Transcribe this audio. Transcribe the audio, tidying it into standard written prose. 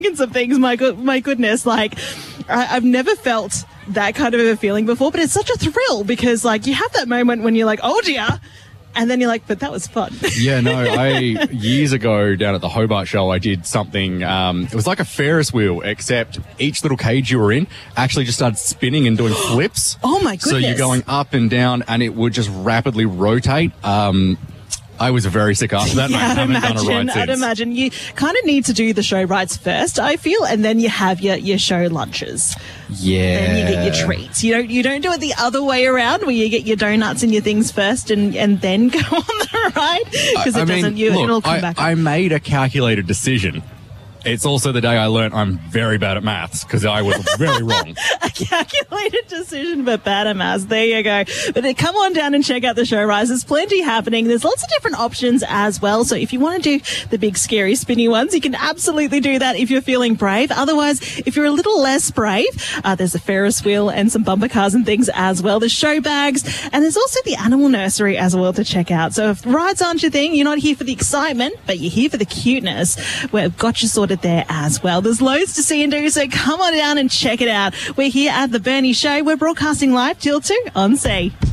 Some things, my goodness, like I've never felt that kind of a feeling before, but it's such a thrill because like you have that moment when you're like, oh dear, and then you're like, but that was fun. Yeah, no, years ago down at the Hobart Show, I did something, it was like a Ferris wheel, except each little cage you were in actually just started spinning and doing flips. Oh my goodness. So you're going up and down and it would just rapidly rotate. I was very sick after that, and I haven't done a ride since. I'd imagine you kind of need to do the show rides first, I feel, and then you have your show lunches. Yeah. Then you get your treats. You don't do it the other way around where you get your donuts and your things first and then go on the ride because it'll come back. I made a calculated decision. It's also the day I learned I'm very bad at maths because I was very wrong. A calculated decision, but bad at maths. There you go. But come on down and check out the show rise. There's plenty happening. There's lots of different options as well. So if you want to do the big, scary, spinny ones, you can absolutely do that if you're feeling brave. Otherwise, if you're a little less brave, there's a Ferris wheel and some bumper cars and things as well. There's show bags and there's also the animal nursery as well to check out. So if rides aren't your thing, you're not here for the excitement, but you're here for the cuteness. We've got you sorted there as well. There's loads to see and do, so come on down and check it out. We're here at the Bernie Show. We're broadcasting live till 2 on C.